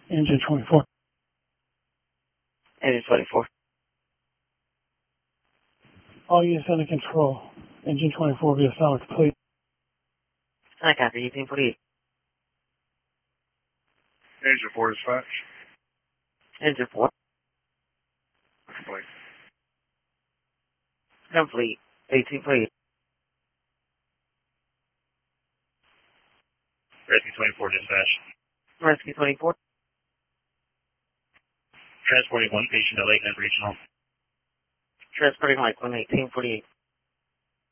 Engine 24. Engine 24. All units under control. Engine 24 via solid complete. I copy, 1848. Engine 4 dispatch. Engine 4. Complete. Complete, 1848. Rescue 24 dispatch. Rescue 24. Transporting one patient to Lakeland Regional. Transporting Lakeland, 1848.